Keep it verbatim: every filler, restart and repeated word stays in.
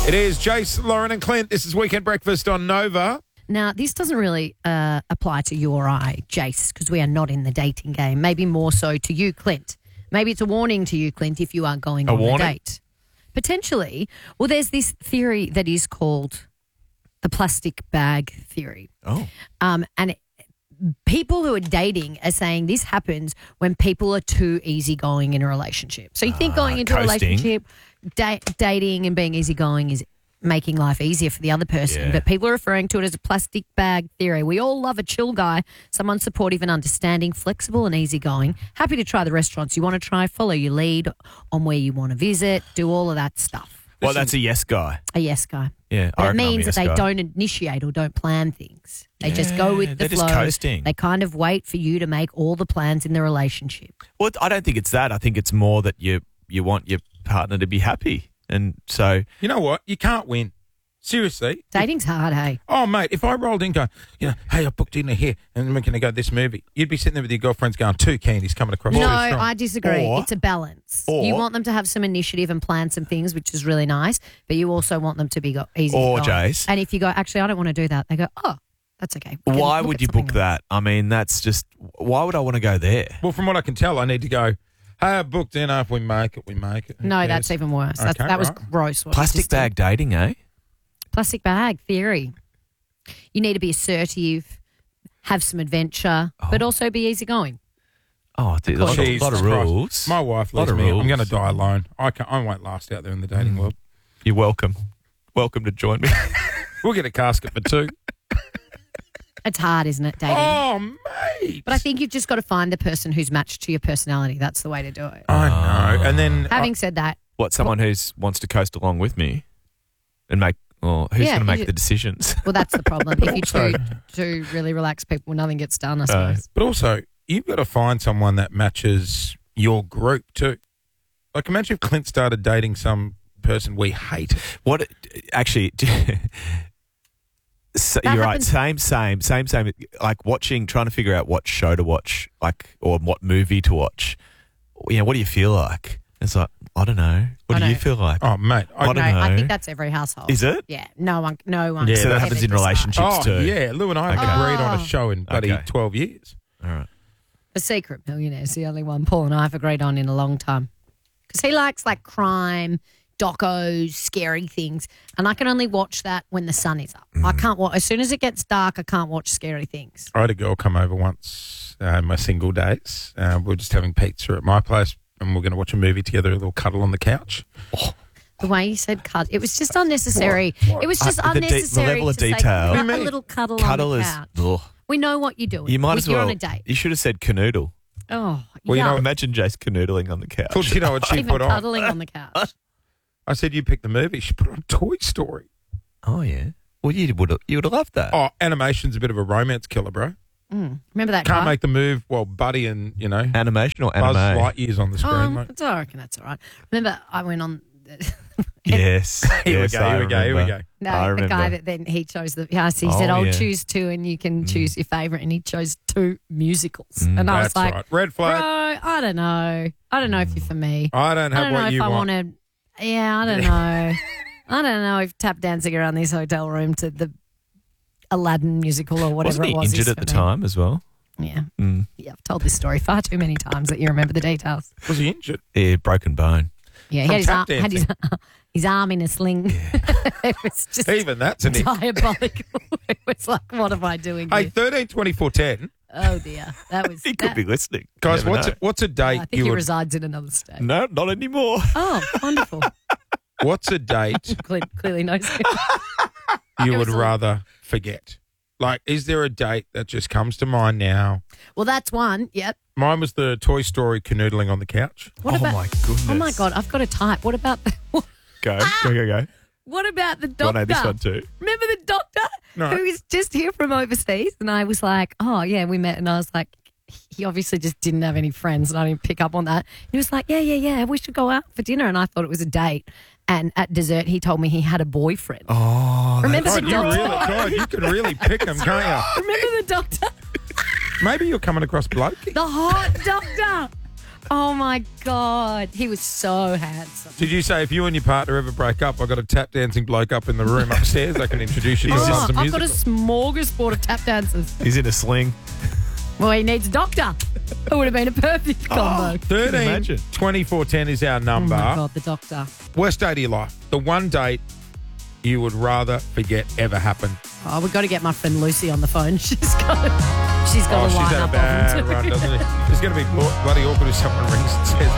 It is Jace, Lauren and Clint. This is Weekend Breakfast on Nova. Now, this doesn't really uh, apply to you or I, Jace, because we are not in the dating game. Maybe more so to you, Clint. Maybe it's a warning to you, Clint, if you are going A on warning? a date. Potentially. Well, there's this theory that is called the plastic bag theory. Oh. Um, and it, people who are dating are saying this happens when people are too easygoing in a relationship. So you think going into a coasting. relationship, da- dating and being easygoing is making life easier for the other person. Yeah. But people are referring to it as a plastic bag theory. We all love a chill guy, someone supportive and understanding, flexible and easygoing, happy to try the restaurants you want to try, follow your lead on where you want to visit, do all of that stuff. Well, that's a yes guy. A yes guy. Yeah, But I it reckon I'm a means yes that they guy. don't initiate or don't plan things. They just go with the they're flow. just coasting. They kind of wait for you to make all the plans in the relationship. Well, I don't think it's that. I think it's more that you you want your partner to be happy, and so You know what? You can't win. Seriously. Dating's hard, hey? Oh, mate, if I rolled in going, you know, hey, I booked dinner here and we're going to go to this movie, you'd be sitting there with your girlfriends going, too keen, he's coming across No, too strong. I disagree. Or- it's a balance. or- you want them to have some initiative and plan some things, which is really nice, but you also want them to be go- easy. Or, going. Jace. And if you go, actually, I don't want to do that, they go, oh, that's okay. We can why look would at you something book else. that? I mean, that's just why would I want to go there? Well, from what I can tell, I need to go, hey, I booked dinner. If we make it, we make it. Who No, cares? that's even worse. That's, Okay, that was right. gross. what you Plastic just did. bag dating, eh? Plastic bag theory. You need to be assertive, have some adventure, but also be easygoing. Oh, dude, a lot, of- Jesus lot of Christ. rules. My wife Lot leaves of me. I'm rules. going to die alone. I, can, I won't last out there in the dating Mm. world. You're welcome. Welcome to join me. We'll get a casket for two. It's hard, isn't it, dating? Oh, mate. But I think you've just got to find the person who's matched to your personality. That's the way to do it. I know. And then Having said that, What, someone who's wants to coast along with me and make, well, who's Yeah, going to make you- the decisions? well, that's the problem. If you also- two, two really relaxed people, nothing gets done, I Uh, suppose. But also, you've got to find someone that matches your group too. Like, imagine if Clint started dating some person we hate. What, actually, so, That you're right. happens- Same, same, same, same. Like watching, trying to figure out what show to watch, like, or what movie to watch. You know, what do you feel like? It's like, I don't know. What I do you know. feel like? Oh, mate. I No, don't I know. think that's every household. Is it? Yeah. No one. No one. Yeah, So that that happens in ever relationships Oh, too. yeah. Lou and I Okay. have agreed on Oh. a show in bloody Okay. twelve years. All right. The Secret Millionaire is the only one Paul and I have agreed on in a long time. Because he likes like crime, docos, scary things. And I can only watch that when the sun is up. I can't watch, as soon as it gets dark, I can't watch scary things. I had a girl come over once uh, in my single days. Uh, we were just having pizza at my place and we're going to watch a movie together, a little cuddle on the couch. The way you said cut, it was just unnecessary. It was just Uh, the de- the unnecessary level of to say, detail. "Cut What do you a mean? little cuddle, Cuddle on the is. couch. Ugh. We know what you're doing. You might We- as You're well. on a date. You should have said canoodle. Oh, Well, you yuck. know- Imagine Jace canoodling on the couch. Well, do you know what she Even put on? cuddling on the couch. I said, you pick the movie. She put on Toy Story. Oh yeah. Well, you would you would have loved that. Oh, animation's a bit of a romance killer, bro. Mm. Remember that Can't guy? make the move while Buddy and, you know, Animation or Buzz anime? Lightyear's on the screen, Oh, mate. it's all right. I reckon that's all right. Remember, I went on. The, Yes. Here yes, we go, I here we go, here we remember. go. no, I the remember. guy that then he chose the. Yes, he said, Oh, "I'll yeah. choose two, and you can choose your favorite." And he chose two musicals, Mm. and I was That's like, right. Red "Bro, flag. I don't know. I don't know if you're for me. I don't I have don't know what if you I want. want to. Yeah, I don't know. I don't know if tap dancing around this hotel room to the Aladdin musical or whatever Wasn't he it was. injured is at the for me. time as well? Yeah, Mm. yeah. I've told this story far too many times that you remember the details. Was he injured? Yeah, broken bone. Yeah, he From had his, tap arm, had his, his arm in a sling. it was just Even that's an injury. diabolical. It was like, what am I doing Hey, here? thirteen twenty-four ten. Oh, dear. That was... He that, could be listening. Guys, Never what's know. a, what's a date I think you he would resides in another state. No, not anymore. Oh, wonderful. what's a date Cle- Clearly knows him. you It would was a- rather forget? Like, is there a date that just comes to mind now? Well, that's one. Yep. Mine was the Toy Story canoodling on the couch. What oh about... my goodness. Oh, my God. I've got to type. What about the... Go, go, go, go. What about the Well, doctor? no, this one too. Remember the doctor No. who is just here from overseas? And I was like, oh, yeah, we met. And I was like, he obviously just didn't have any friends and I didn't pick up on that. And he was like, yeah, yeah, yeah, we should go out for dinner. And I thought it was a date. And at dessert, he told me he had a boyfriend. Oh, Remember God, the you doctor? really, God, you can really pick them, can't Remember the doctor? you? Maybe you're coming across blokey. The hot doctor. Oh, my God. He was so handsome. Did you say if you and your partner ever break up, I've got a tap dancing bloke up in the room upstairs I can introduce you to? Oh, some I've got a musical? smorgasbord of tap dancers. He's in a sling. Well, he needs a doctor. It would have been a perfect combo. thirteen Imagine. twenty-four ten is our Oh, number. my God, the doctor. Worst date of your life. The one date you would rather forget ever happened. Oh, we've got to get my friend Lucy on the phone. She's got, she's got Oh, a she's line had a up bad of them run, too. doesn't she? It's going to be bloody awkward if someone rings and says,